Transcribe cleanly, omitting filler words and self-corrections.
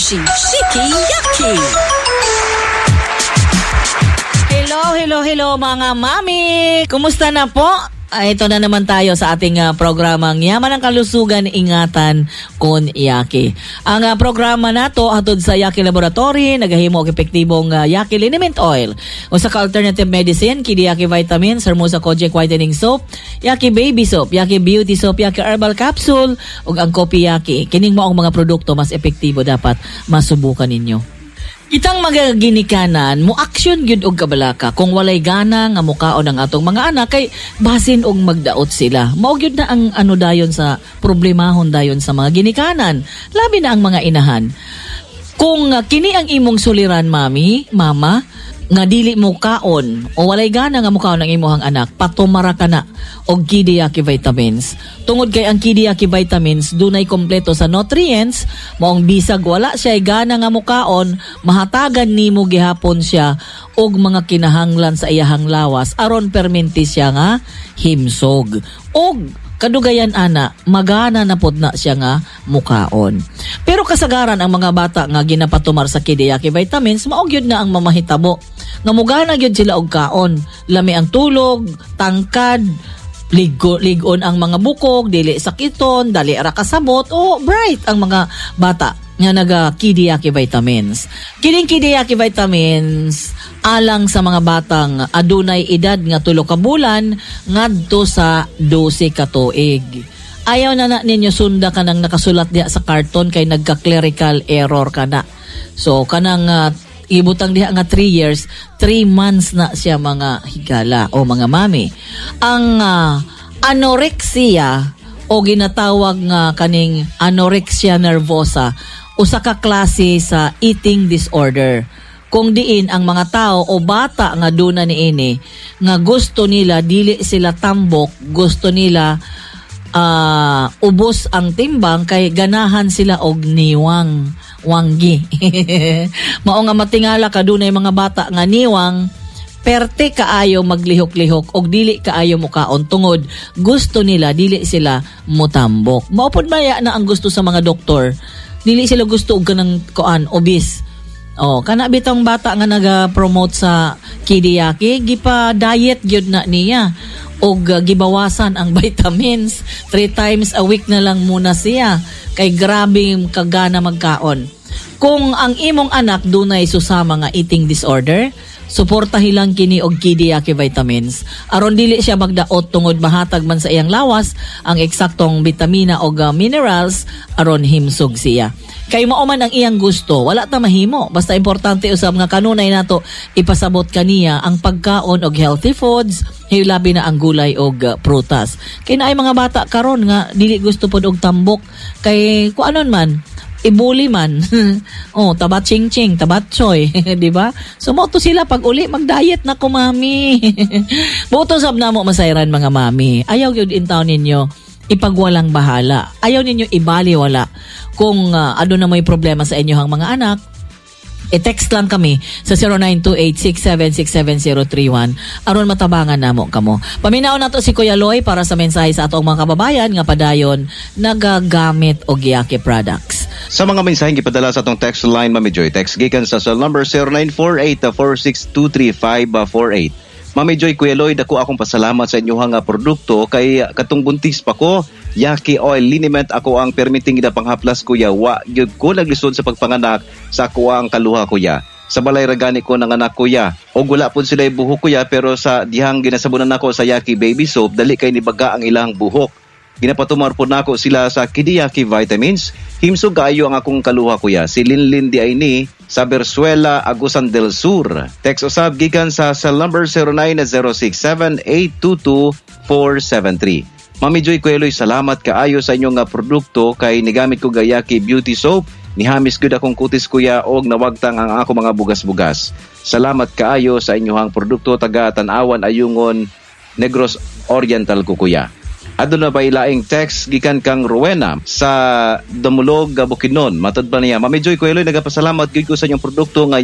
Sushi Shiki Yaki. Hello mga mami! Kumusta na po? Ito na naman tayo sa ating programang Yaman ng Kalusugan, Ingatan kon Yaki. Ang programa nato hatod sa Yaki Laboratory, nagahimo og epektibong Yaki Liniment Oil. Usa ka alternative medicine, kini Yaki Vitamins, Hermosa Kojic Whitening Soap, Yaki Baby Soap, Yaki Beauty Soap, Yaki Herbal Capsule, ug ang Kopi Yaki. Kining mo ang mga produkto mas epektibo dapat masubukan ninyo. Itang mga ginikanan, mo aksyon gyud og kabalaka kung walay gana nga mukaon ang atong mga anak kay basin og magdaot sila. Mao gyud na ang ano dayon sa problemahon dayon sa mga ginikanan, labi na ang mga inahan. Kung kini ang imong suliran mama, nga dili mo kaon o walay gana nga mukaon ang imong anak, patumara ka na og Kidi Yaki Vitamins. Tungod kay ang Kidi Yaki Vitamins dunay kompleto sa nutrients, maong bisag wala siya gana nga mukaon, mahatagan nimo gihapon siya og mga kinahanglan sa iyahang lawas aron perminti siya nga himsog. Og kadugayan ana, magana na pod na siya nga mukaon. Pero kasagaran ang mga bata nga ginapatumar sa Kidi Yaki Vitamins, maog yun na ang mamahitabo. Nga mugana gyud sila og kaon, lami ang tulog, tangkad, ligon ang mga bukog, dili sakiton, dali ra kasabot, o bright ang mga bata nga naga Kidi Yaki Vitamins. Kining Kidi Yaki Vitamins alang sa mga batang adunay edad nga 3 ka bulan ngadto sa 12 ka tuig. Ayaw na ninyo sunda kanang nakasulat diha sa karton kay nagka-clerical error kana. So kanang ibutang diha nga 3 years, 3 months na siya mga higala o mga mami. Ang anorexia o ginatawag nga kaning anorexia nervosa, usa ka klase sa eating disorder. Kung diin ang mga tao o bata nga duna niini nga gusto nila dili sila tambok, gusto nila ubos ang timbang kay ganahan sila og niwang wanggi. Mao nga matingala ka dunay mga bata nga niwang perte kaayo maglihok-lihok og dili kaayo mukaon tungod gusto nila dili sila mutambok. Mao pod maya na ang gusto sa mga doktor. Dili sila gusto og kanang obese. Kana bitong bata nga naga-promote sa Kidi Yaki, gipa-diet gyud na niya og gibawasan ang vitamins. 3 times a week na lang muna siya kay grabe kagana magkaon. Kung ang imong anak dunay susama nga eating disorder, suportahi lang kini og Kidi Yaki Vitamins aron dili siya magdaot tungod mahatag man sa iyang lawas ang eksaktong bitamina o minerals aron himsog siya. Kay mao man ang iyang gusto, wala ta mahimo. Basta importante usab nga kanunay nato ipasabot kaniya ang pagkaon og healthy foods, hilabi na ang gulay og prutas. Kay naay mga bata karon nga dili gusto pod og tambok kay kuanon man ibuli man. Tabat ching-ching, tabat choy, di ba? So mo to sila pag uli mag-diet na ko mami. Buto sab namo masayran mga mami. Ayaw gyud intaw ninyo ipagwalang bahala. Ayaw ninyo ibaliwala kung ano na may problema sa inyong mga anak. I-text lang kami sa 0928-6767-031 aron matabangan namo kamo. Paminaw na to si Kuya Loy para sa mensahe sa atong mga kababayan nga padayon nagagamit og Yaki products. Sa mga mensaheng gipadala sa atong text line, Mami Joy, text gikan sa cell number 0948-4623548. Mami Joy, Kuya Lloyd, ako akong pasalamat sa inyong produkto kay katong buntis pa ko, Yaki Oil Liniment ako ang permitting ida panghaplas kuya, wa gyud ko naglisod sa pagpanganak sa ako ang kaluha kuya. Sa balay ragani ko ng anak kuya. O wala po sila buhok kuya, pero sa dihang ginasabunan nako sa Yaki Baby Soap, dali kay nibaga ang ilang buhok. Ginapatumar po nako sila sa Kidi Yaki Vitamins. Himsog kaayo ang akong kaluha kuya. Si Linlin di ay ni sa Bersuela, Agusan del Sur. Text usab gikan sa cell number 090678224473. Mami Joy, Kuya Loy, salamat kaayo sa inyong produkto kay nigamit ko Yaki Beauty Soap. Nihamis gud akong kutis kuya og nawagtang ang ako mga bugas-bugas. Salamat kaayo sa inyong produkto taga Tan-awan Ayungon, Negros Oriental ko kuya. Aduna pa ilaing text gikan kang Rowena sa Damulog, Bukidnon. Matod pa niya, Mami Joy, Kuya Loy, nagapasalamat gid ko sa inyong produkto nga